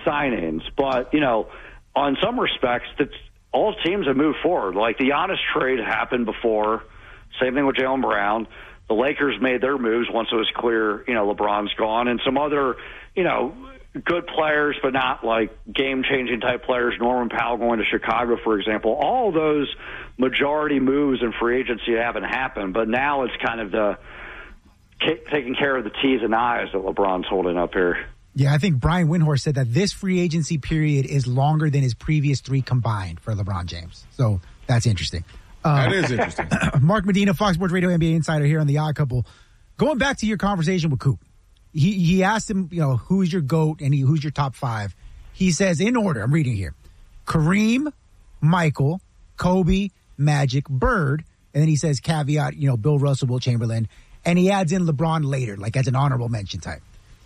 signings, but, on some respects, all teams have moved forward. Like the Giannis trade happened before. Same thing with Jaylen Brown. The Lakers made their moves once it was clear, LeBron's gone, and some other, good players, but not like game-changing type players. Norman Powell going to Chicago, for example. All those majority moves in free agency haven't happened, but now it's kind of taking care of the T's and I's that LeBron's holding up here. Yeah, I think Brian Windhorst said that this free agency period is longer than his previous 3 combined for LeBron James. So that's interesting. That is interesting. Mark Medina, Fox Sports Radio NBA Insider here on The Odd Couple. Going back to your conversation with Coop, he asked him, who's your GOAT and who's your top 5. He says, in order, I'm reading here, Kareem, Michael, Kobe, Magic, Bird, and then he says, caveat, Bill Russell, Will Chamberlain, and he adds in LeBron later, like as an honorable mention type.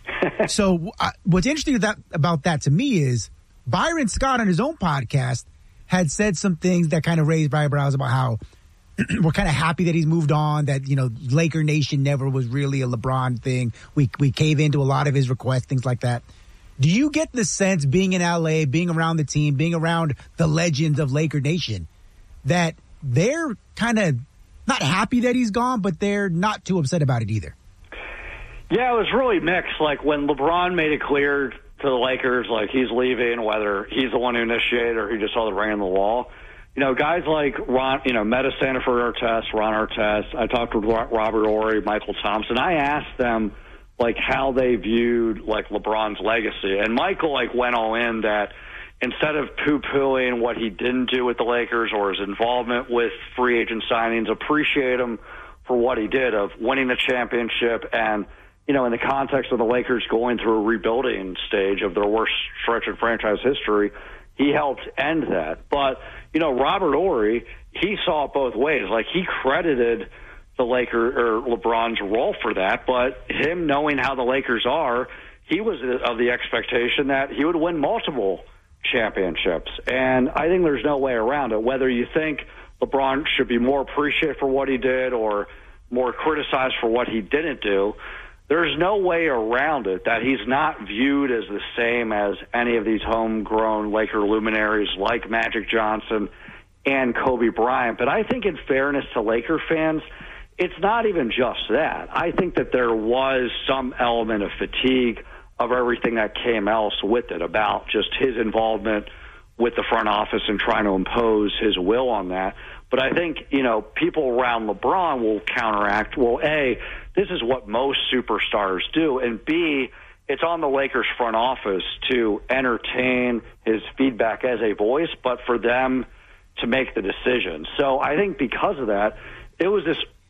So what's interesting about that to me is Byron Scott on his own podcast had said some things that kind of raised eyebrows about how we're kind of happy that he's moved on, that, Laker Nation never was really a LeBron thing. We cave into a lot of his requests, things like that. Do you get the sense, being in L.A., being around the team, being around the legends of Laker Nation, that they're kind of not happy that he's gone, but they're not too upset about it either? Yeah, it was really mixed. Like when LeBron made it clear to the Lakers, like he's leaving, whether he's the one who initiated or he just saw the writing on the wall. Guys like Ron, Meta Sanford Artest, Ron Artest. I talked with Robert Horry, Michael Thompson. I asked them, like, how they viewed, like, LeBron's legacy. And Michael, like, went all in that instead of poo-pooing what he didn't do with the Lakers or his involvement with free agent signings, appreciate him for what he did of winning the championship and, in the context of the Lakers going through a rebuilding stage of their worst stretch in franchise history, he helped end that. But, Robert Horry, he saw it both ways. Like, he credited the LeBron's role for that, but him knowing how the Lakers are, he was of the expectation that he would win multiple championships. And I think there's no way around it. Whether you think LeBron should be more appreciated for what he did or more criticized for what he didn't do, there's no way around it that he's not viewed as the same as any of these homegrown Laker luminaries like Magic Johnson and Kobe Bryant. But I think in fairness to Laker fans, it's not even just that. I think that there was some element of fatigue of everything that came else with it, about just his involvement with the front office and trying to impose his will on that. But I think, people around LeBron will counteract, well, A, this is what most superstars do, and B, it's on the Lakers front office to entertain his feedback as a voice, but for them to make the decision. So I think because of that, it was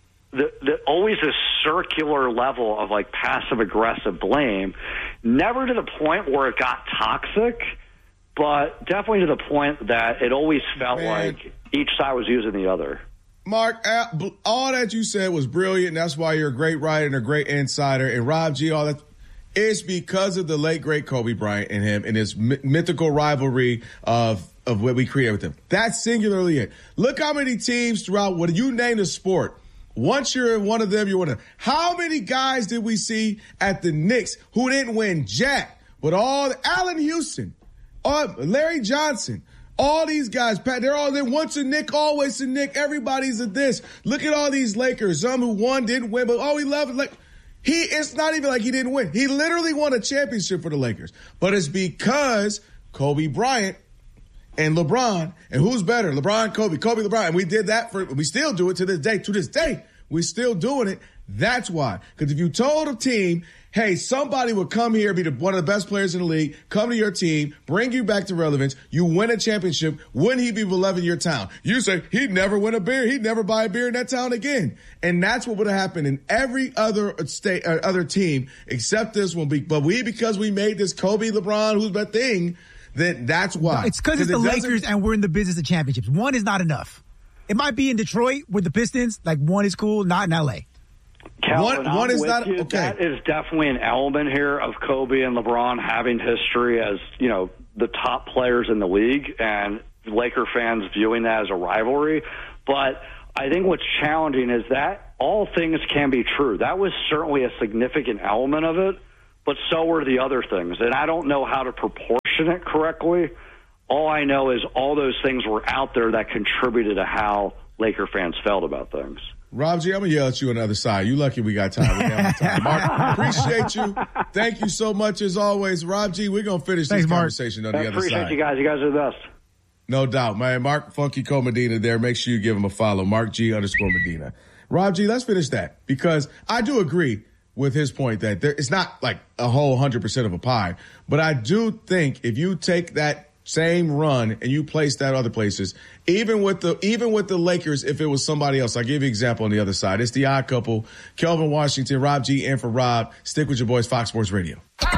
always this circular level of like passive-aggressive blame, never to the point where it got toxic, but definitely to the point that it always felt like each side was using the other. Mark, all that you said was brilliant. That's why you're a great writer and a great insider. And Rob G, all that, it's because of the late, great Kobe Bryant and him and his mythical rivalry of what we created with him. That's singularly it. Look how many teams throughout, when you name the sport, once you're one of them, you're one of them. How many guys did we see at the Knicks who didn't win jack, but all Allen Houston, Larry Johnson, all these guys, Pat, they're once a Knick, always a Knick. Everybody's a this. Look at all these Lakers. Some who won, didn't win, but we love it. Like, it's not even like he didn't win. He literally won a championship for the Lakers. But it's because Kobe Bryant and LeBron, and who's better? LeBron, Kobe, LeBron. And we did that we still do it to this day. To this day, we're still doing it. That's why. Because if you told a team, hey, somebody would come here, be one of the best players in the league, come to your team, bring you back to relevance, you win a championship, wouldn't he be beloved in your town? You say, he'd never win a beer, he'd never buy a beer in that town again. And that's what would have happened in every other state, other team, except this one. But because we made this Kobe, LeBron, who's that thing, that's why. It's because it's the Lakers and we're in the business of championships. One is not enough. It might be in Detroit with the Pistons, like one is cool, not in L.A. Calvin, one is not okay. That is definitely an element here of Kobe and LeBron having history as, the top players in the league and Laker fans viewing that as a rivalry. But I think what's challenging is that all things can be true. That was certainly a significant element of it, but so were the other things. And I don't know how to proportion mention it correctly. All I know is all those things were out there that contributed to how Laker fans felt about things. Rob G, I'm going to yell at you on the other side. You lucky we got time. We got time. Mark, appreciate you. Thank you so much as always. Rob G, we're going to finish this conversation on the other side. Appreciate you guys. You guys are the best. No doubt, man. Mark Funky Co Medina there. Make sure you give him a follow. Mark G _Medina. Rob G, let's finish that because I do agree with his point that it's not like a whole 100% of a pie, but I do think if you take that same run and you place that other places, even with the Lakers, if it was somebody else, I'll give you an example on the other side. It's the odd couple, Kelvin Washington, Rob G, and for Rob. Stick with your boys, Fox Sports Radio.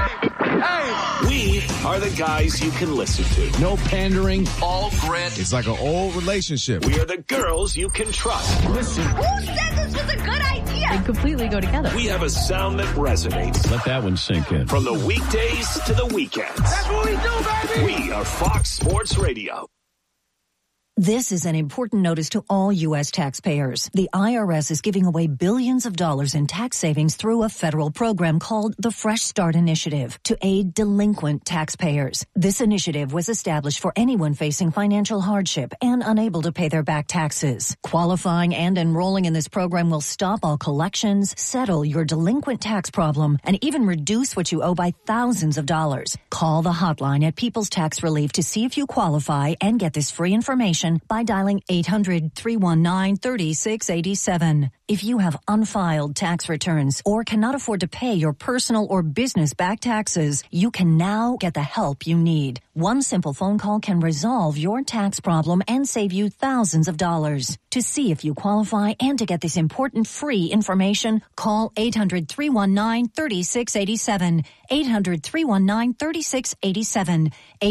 We are the guys you can listen to. No pandering, all grit. It's like an old relationship. We are the girls you can trust. Listen. Who said this was a good idea? They completely go together. We have a sound that resonates. Let that one sink in. From the weekdays to the weekends. That's what we do, baby. We are Fox Sports Radio. This is an important notice to all U.S. taxpayers. The IRS is giving away billions of dollars in tax savings through a federal program called the Fresh Start Initiative to aid delinquent taxpayers. This initiative was established for anyone facing financial hardship and unable to pay their back taxes. Qualifying and enrolling in this program will stop all collections, settle your delinquent tax problem, and even reduce what you owe by thousands of dollars. Call the hotline at People's Tax Relief to see if you qualify and get this free information by dialing 800-319-3687. If you have unfiled tax returns or cannot afford to pay your personal or business back taxes, you can now get the help you need. One simple phone call can resolve your tax problem and save you thousands of dollars. To see if you qualify and to get this important free information, call 800-319-3687. 800-319-3687.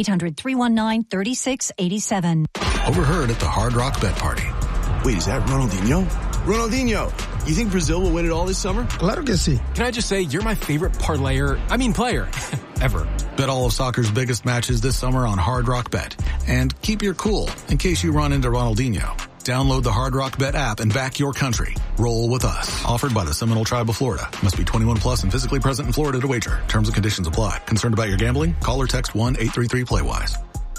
800-319-3687. Overheard at the Hard Rock Bet Party. Wait, is that Ronaldinho? Ronaldinho, you think Brazil will win it all this summer? Claro que sí. Can I just say, you're my favorite player ever. Bet all of soccer's biggest matches this summer on Hard Rock Bet. And keep your cool in case you run into Ronaldinho. Download the Hard Rock Bet app and back your country. Roll with us. Offered by the Seminole Tribe of Florida. Must be 21 plus and physically present in Florida to wager. Terms and conditions apply. Concerned about your gambling? Call or text 1-833-PLAY-WISE.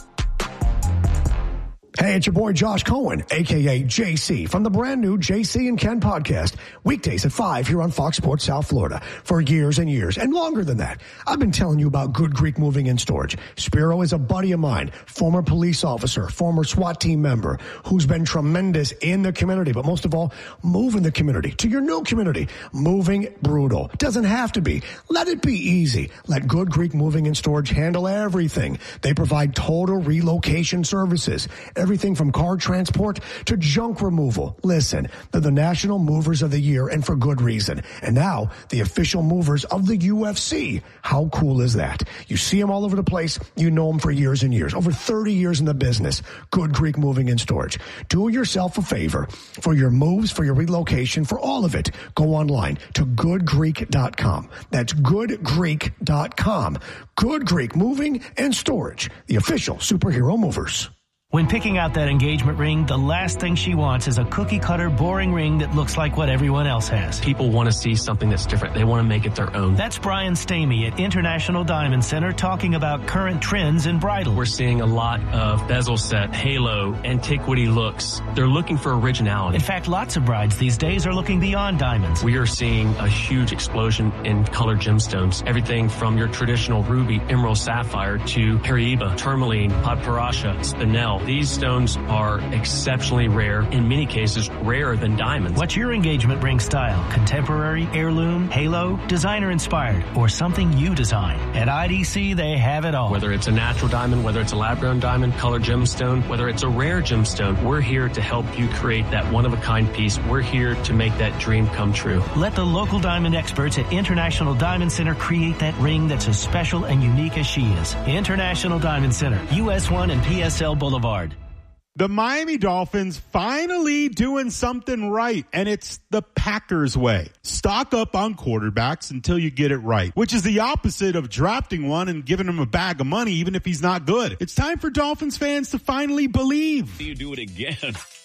Hey, it's your boy Josh Cohen, a.k.a. JC, from the brand new JC and Ken podcast, weekdays at 5 here on Fox Sports South Florida. For years and years, and longer than that, I've been telling you about Good Greek Moving and Storage. Spiro is a buddy of mine, former police officer, former SWAT team member, who's been tremendous in the community, but most of all, moving the community to your new community. Moving brutal. Doesn't have to be. Let it be easy. Let Good Greek Moving and Storage handle everything. They provide total relocation services. Everything from car transport to junk removal. Listen, they're the National Movers of the Year, and for good reason. And now, the official movers of the UFC. How cool is that? You see them all over the place. You know them for years and years. Over 30 years in the business. Good Greek Moving and Storage. Do yourself a favor. For your moves, for your relocation, for all of it, go online to goodgreek.com. That's goodgreek.com. Good Greek Moving and Storage. The official superhero movers. When picking out that engagement ring, the last thing she wants is a cookie-cutter, boring ring that looks like what everyone else has. People want to see something that's different. They want to make it their own. That's Brian Stamey at International Diamond Center talking about current trends in bridal. We're seeing a lot of bezel set, halo, antiquity looks. They're looking for originality. In fact, lots of brides these days are looking beyond diamonds. We are seeing a huge explosion in colored gemstones. Everything from your traditional ruby, emerald, sapphire to Paraiba, tourmaline, paparasha, spinel. These stones are exceptionally rare, in many cases rarer than diamonds. What's your engagement ring style? Contemporary, heirloom, halo, designer inspired, or something you design? At IDC, they have it all. Whether it's a natural diamond, whether it's a lab-grown diamond, colored gemstone, whether it's a rare gemstone, we're here to help you create that one-of-a-kind piece. We're here to make that dream come true. Let the local diamond experts at International Diamond Center create that ring that's as special and unique as she is. International Diamond Center, US 1 and PSL Boulevard. The Miami Dolphins finally doing something right, and it's the Packers way. Stock up on quarterbacks until you get it right, which is the opposite of drafting one and giving him a bag of money even if he's not good. It's time for Dolphins fans to finally believe. You do it again.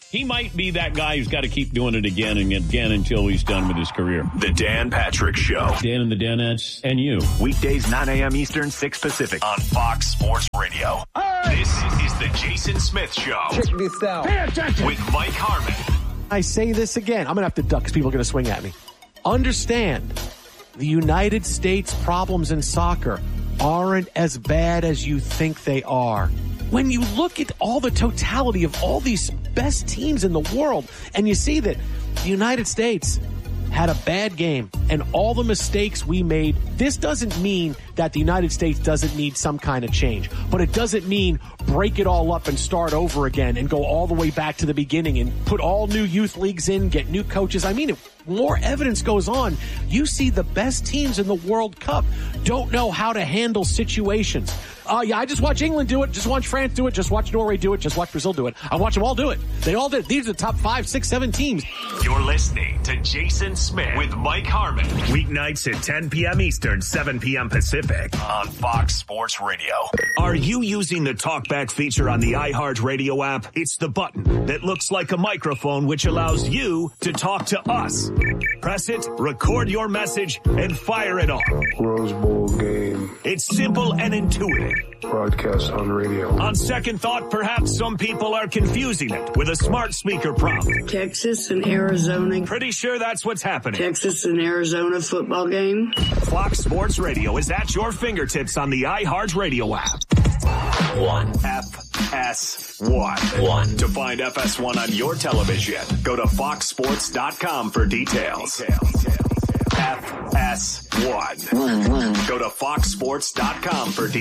he might be that guy who's got to keep doing it again and again until he's done with his career. The Dan Patrick Show. Dan and the Danettes and you. Weekdays 9 a.m. Eastern, 6 Pacific on Fox Sports Radio. This is the Jason Smith Show. Check this out. Pay attention. With Mike Harmon. I say this again. I'm going to have to duck because people are going to swing at me. Understand, the United States problems in soccer aren't as bad as you think they are. When you look at all the totality of all these best teams in the world, and you see that the United States had a bad game and all the mistakes we made, this doesn't mean that the United States doesn't need some kind of change, but it doesn't mean break it all up and start over again and go all the way back to the beginning and put all new youth leagues in, get new coaches. I mean, if more evidence goes on, you see the best teams in the World Cup don't know how to handle situations. I just watch England do it, just watch France do it, just watch Norway do it, just watch Brazil do it. I watch them all do it. They all did. These are the top 5, 6, 7 teams. You're listening to Jason Smith with Mike Harmon. Weeknights at 10 p.m. Eastern, 7 p.m. Pacific on Fox Sports Radio. Are you using the TalkBack feature on the iHeartRadio app? It's the button that looks like a microphone which allows you to talk to us. Press it, record your message, and fire it off. Rose Bowl game. It's simple and intuitive. Broadcast on radio. On second thought, perhaps some people are confusing it with a smart speaker prompt. Texas and Arizona. Pretty sure that's what's happening. Texas and Arizona football game. Fox Sports Radio is at your fingertips on the iHeartRadio app. FS1. To find FS1 on your television, go to foxsports.com for details. FS1. Go to foxsports.com for details.